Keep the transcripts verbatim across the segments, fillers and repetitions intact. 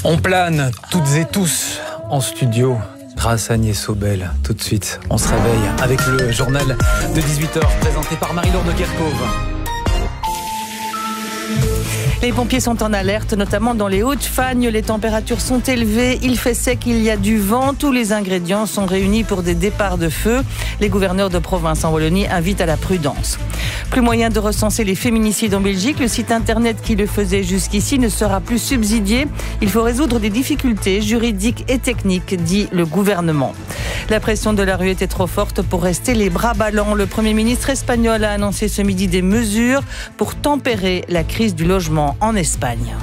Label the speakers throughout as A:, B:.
A: On plane toutes et tous en studio grâce à Agnès Sobel. Tout de suite, on se réveille avec le journal de dix-huit heures présenté par Marie-Laure de Kerkhove.
B: Les pompiers sont en alerte, notamment dans les Hautes-Fagnes. Les températures sont élevées, il fait sec, il y a du vent. Tous les ingrédients sont réunis pour des départs de feu. Les gouverneurs de province en Wallonie invitent à la prudence. Plus moyen de recenser les féminicides en Belgique. Le site internet qui le faisait jusqu'ici ne sera plus subsidié. Il faut résoudre des difficultés juridiques et techniques, dit le gouvernement. La pression de la rue était trop forte pour rester les bras ballants. Le Premier ministre espagnol a annoncé ce midi des mesures pour tempérer la crise du logement en Espagne.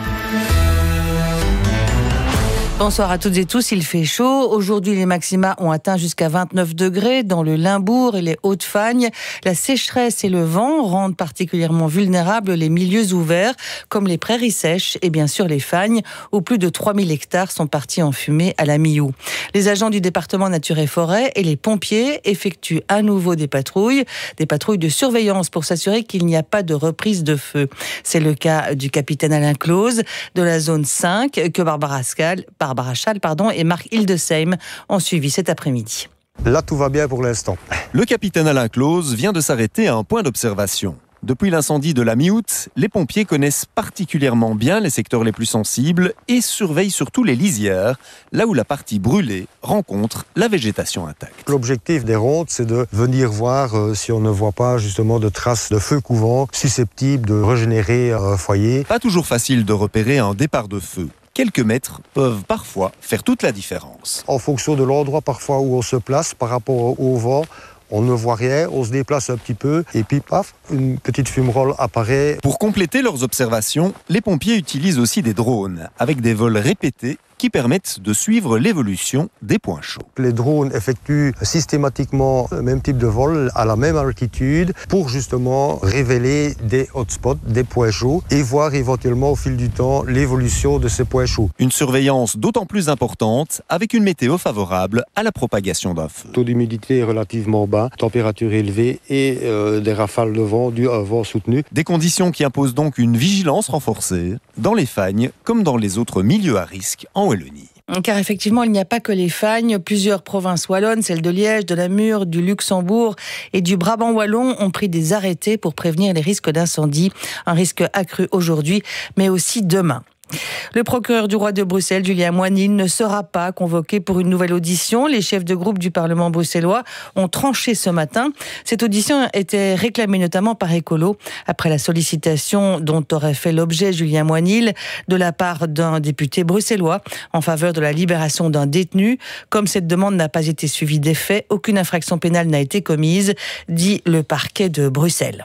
B: Bonsoir à toutes et tous, il fait chaud. Aujourd'hui, les maxima ont atteint jusqu'à vingt-neuf degrés dans le Limbourg et les Hautes-Fagnes. La sécheresse et le vent rendent particulièrement vulnérables les milieux ouverts, comme les prairies sèches et bien sûr les Fagnes, où plus de trois mille hectares sont partis en fumée à la mi-août. Les agents du département Nature et Forêt et les pompiers effectuent à nouveau des patrouilles, des patrouilles de surveillance pour s'assurer qu'il n'y a pas de reprise de feu. C'est le cas du capitaine Alain Clause de la zone cinq que Barbara Schall, Barbara Schall pardon, et Marc Hildesheim ont suivi cet après-midi.
C: Là, tout va bien pour l'instant.
D: Le capitaine Alain Clause vient de s'arrêter à un point d'observation. Depuis l'incendie de la mi-août, les pompiers connaissent particulièrement bien les secteurs les plus sensibles et surveillent surtout les lisières, là où la partie brûlée rencontre la végétation intacte.
C: L'objectif des rondes, c'est de venir voir euh, si on ne voit pas justement de traces de feu couvant susceptibles de régénérer un foyer.
D: Pas toujours facile de repérer un départ de feu. Quelques mètres peuvent parfois faire toute la différence.
C: En fonction de l'endroit parfois où on se place par rapport au vent, on ne voit rien, on se déplace un petit peu et puis paf, une petite fumerole apparaît.
D: Pour compléter leurs observations, les pompiers utilisent aussi des drones avec des vols répétés qui permettent de suivre l'évolution des points chauds.
C: Les drones effectuent systématiquement le même type de vol à la même altitude pour justement révéler des hotspots, des points chauds et voir éventuellement au fil du temps l'évolution de ces points chauds.
D: Une surveillance d'autant plus importante avec une météo favorable à la propagation d'un feu.
C: Taux d'humidité relativement bas, température élevée et euh, des rafales de vent dues à un vent soutenu.
D: Des conditions qui imposent donc une vigilance renforcée dans les Fagnes comme dans les autres milieux à risque en Wallonie.
B: Car effectivement, il n'y a pas que les Fagnes. Plusieurs provinces wallonnes, celles de Liège, de Namur, du Luxembourg et du Brabant wallon, ont pris des arrêtés pour prévenir les risques d'incendie. Un risque accru aujourd'hui, mais aussi demain. Le procureur du roi de Bruxelles, Julien Moinil, ne sera pas convoqué pour une nouvelle audition. Les chefs de groupe du Parlement bruxellois ont tranché ce matin. Cette audition était réclamée notamment par Écolo, après la sollicitation dont aurait fait l'objet Julien Moinil de la part d'un député bruxellois en faveur de la libération d'un détenu. Comme cette demande n'a pas été suivie d'effet, aucune infraction pénale n'a été commise, dit le parquet de Bruxelles.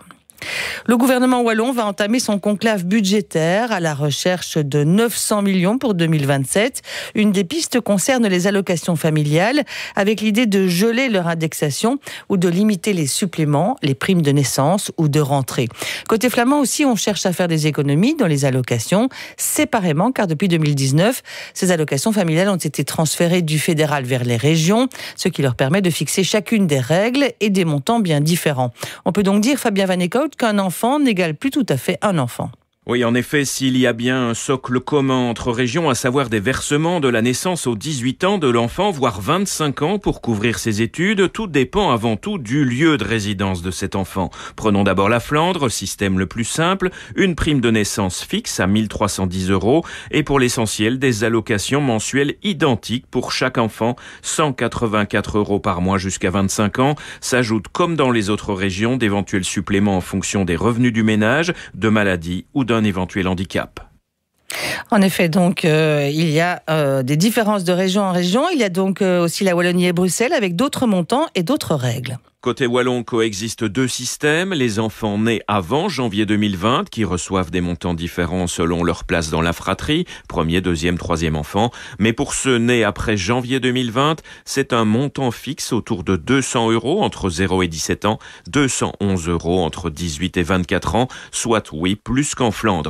B: Le gouvernement wallon va entamer son conclave budgétaire à la recherche de neuf cents millions pour deux mille vingt-sept. Une des pistes concerne les allocations familiales, avec l'idée de geler leur indexation ou de limiter les suppléments, les primes de naissance ou de rentrée. Côté flamand aussi, on cherche à faire des économies dans les allocations, séparément, car depuis deux mille dix-neuf, ces allocations familiales ont été transférées du fédéral vers les régions, ce qui leur permet de fixer chacune des règles et des montants bien différents. On peut donc dire, Fabien Van Eekhout, qu'un enfant n'égale plus tout à fait un enfant.
E: Oui, en effet, s'il y a bien un socle commun entre régions, à savoir des versements de la naissance aux dix-huit ans de l'enfant, voire vingt-cinq ans pour couvrir ses études, tout dépend avant tout du lieu de résidence de cet enfant. Prenons d'abord la Flandre, système le plus simple, une prime de naissance fixe à mille trois cent dix euros et pour l'essentiel des allocations mensuelles identiques pour chaque enfant, cent quatre-vingt-quatre euros par mois jusqu'à vingt-cinq ans. S'ajoutent, comme dans les autres régions, d'éventuels suppléments en fonction des revenus du ménage, de maladie ou d'un un éventuel handicap.
B: En effet, donc, euh, il y a euh, des différences de région en région. Il y a donc euh, aussi la Wallonie et Bruxelles avec d'autres montants et d'autres règles.
E: Côté wallon, coexistent deux systèmes. Les enfants nés avant janvier deux mille vingt, qui reçoivent des montants différents selon leur place dans la fratrie, premier, deuxième, troisième enfant. Mais pour ceux nés après janvier deux mille vingt, c'est un montant fixe autour de deux cents euros entre zéro et dix-sept ans, deux cent onze euros entre dix-huit et vingt-quatre ans, soit, oui, plus qu'en Flandre.